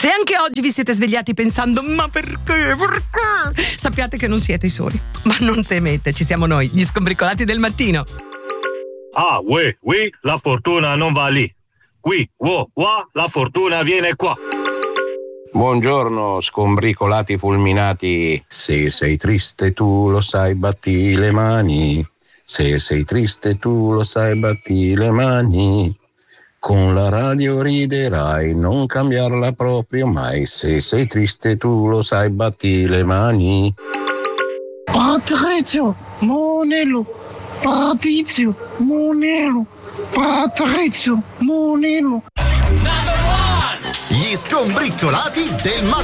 Se anche oggi vi siete svegliati pensando ma perché? Sappiate che non siete i soli. Ma non temete, ci siamo noi, gli Scombricolati del mattino. Ah, oui, la fortuna non va lì. Qui, la fortuna viene qua. Buongiorno, scombricolati fulminati. Se sei triste tu lo sai, batti le mani. Se sei triste tu lo sai, batti le mani. Con la radio riderai, non cambiarla proprio mai. Se sei triste tu lo sai, batti le mani. Patrizio Monello, Patrizio Monello, Patrizio Monello. Gli Scombricolati del mattino.